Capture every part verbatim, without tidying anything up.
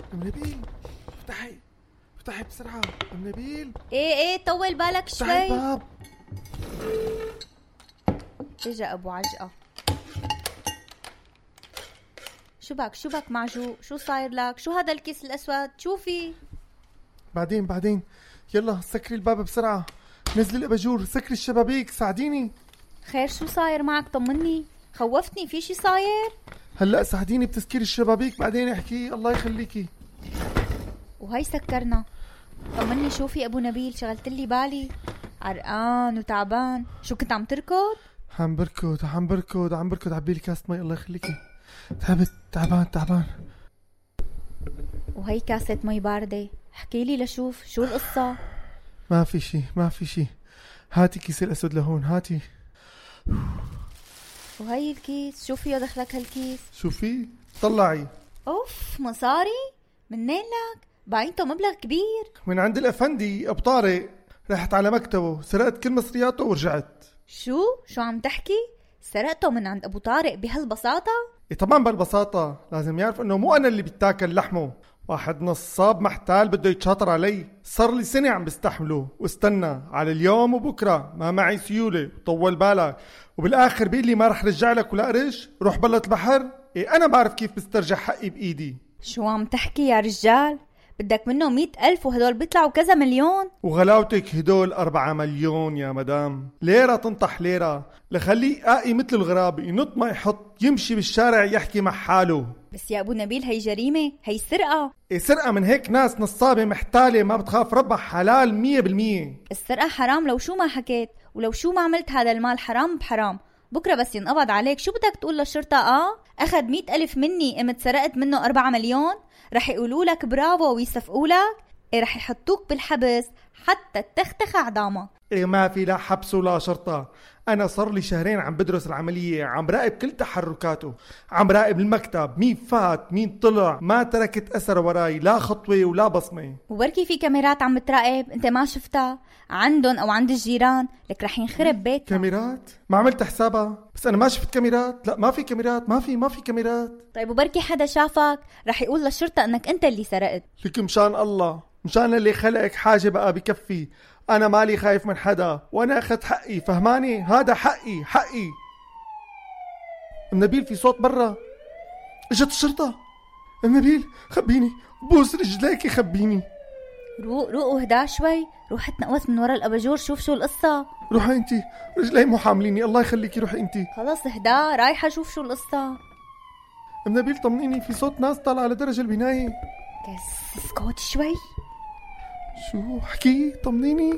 ام نبيل افتحي افتحي بسرعة ام نبيل. ايه ايه طول بالك شوي. افتحي الباب. اجا ابو عجقة. شو بك شو بك معجوق؟ شو صاير لك؟ شو هذا الكيس الاسود؟ شوفي. بعدين بعدين يلا سكري الباب بسرعة، نزلي الاباجور، سكري الشبابيك، ساعديني. خير شو صاير معك؟ طمني، خوفتني، في شي صاير؟ هلا ساعديني بتسكير الشبابيك بعدين احكي. الله يخليكي. وهي سكرنا. طمني شوفي ابو نبيل، شغلتلي بالي، عرقان وتعبان. شو كنت عم تركض؟ عم بركض عم بركض عم بركض عبيلي كاسة مي. الله يخليكي. تعبت تعبان تعبان. وهي كاسة مي باردة. احكيلي لشوف شو القصة. ما في شي ما في شي. هاتي كيس الأسود لهون هاتي. وهي الكيس شو فيه دخلك هالكيس؟ شو فيه؟ طلعي. اوف مصاري؟ منين لك؟ باينته مبلغ كبير. من عند الأفندي أبو طارق، رحت على مكتبه سرقت كل مصرياته ورجعت. شو؟ شو عم تحكي؟ سرقته من عند أبو طارق بهالبساطة؟ إيه طبعا بالبساطة، لازم يعرف إنه مو أنا اللي بتاكل لحمه، واحد نصاب محتال بده يتشاطر علي. صار لي سنة عم بستحمله واستنى على اليوم وبكرة، ما معي سيولة وطول بالك، وبالآخر بيقول لي ما رح رجع لك ولا قرش، روح بلط البحر. إيه أنا بعرف كيف بسترجع حقي بإيدي. شو عم تحكي يا رجال؟ بدك منه مئة ألف وهدول بيطلعوا كذا مليون. وغلاوتك هدول أربعة مليون يا مدام. ليرة تنطح ليرة، لخليه آقي مثل الغراب، ينط ما يحط، يمشي بالشارع يحكي مع حاله. بس يا أبو نبيل هي جريمة، هي سرقة. إيه سرقة من هيك ناس نصابة محتالة ما بتخاف ربها حلال مية بالمية. السرقة حرام لو شو ما حكيت، ولو شو ما عملت هذا المال حرام بحرام. بكرة بس ينقبض عليك شو بدك تقول للشرطة؟ آه أخذ مئة ألف مني قمت سرقت منه أربعة مليون؟ رح يقولوا لك برافو ويصفقوا لك؟ إيه رح يحطوك بالحبس حتى تختخ عظامك. إيه ما في لا حبس ولا شرطة. أنا صار لي شهرين عم بدرس العملية، عم راقب كل تحركاته، عم راقب المكتب، مين فات مين طلع، ما تركت أثر وراي لا خطوة ولا بصمة. وبركي في كاميرات عم بتراقب انت ما شفتها عندهم او عند الجيران، لك رح ينخرب بيتنا. كاميرات؟ ما عملت حسابها، بس أنا ما شفت كاميرات. لا ما في كاميرات، ما في ما في كاميرات. طيب وبركي حدا شافك رح يقول للشرطة انك انت اللي سرقت. لك مشان الله، مشان اللي خلقك حاجة بقى بكفي. أنا مالي خايف من حدا، وأنا أخذت حقي، فهماني؟ هذا حقي حقي. ام نبيل في صوت برا، اجت الشرطة. ام نبيل خبيني، بوس رجليك خبيني. روق روق وهدا شوي، روح تنقوس من ورا الأباجور شوف شو القصة. روحي انتي، رجلي مو حامليني. الله يخليكي روحي انتي. خلص اهدا، رايحة شوف شو القصة. ام نبيل طمنيني، في صوت ناس طالع على درج البناية. بس اسكت شوي. شو حكي؟ طمنيني.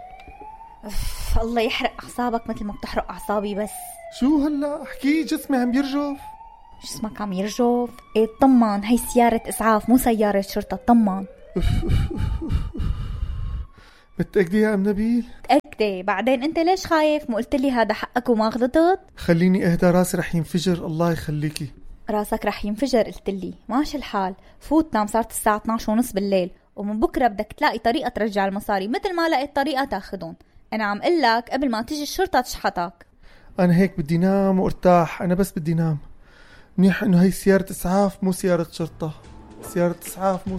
اف الله يحرق اعصابك مثل ما بتحرق اعصابي. بس شو هلا حكي؟ جسمي عم يرجف. جسمك عم يرجف؟ ايه طمان، هي سيارة اسعاف مو سيارة شرطة، طمان. متأكدة يا ام نبيل؟ متأكدة. بعدين انت ليش خايف؟ مو قلت لي هذا حقك وما غلطت؟ خليني اهدى، راسي رح ينفجر. الله يخليكي. راسك رح ينفجر قلت لي؟ ماشي الحال، فوت نام، صارت الساعة اثنعش ونص بالليل، ومن بكرة بدك تلاقي طريقة ترجع المصاري مثل ما لقيت طريقة تاخدهم. انا عم قلك قبل ما تيجي الشرطة تشحطك. انا هيك بدي نام وارتاح، انا بس بدي نام. منيح انه هي سيارة اسعاف مو سيارة شرطة. سيارة اسعاف مو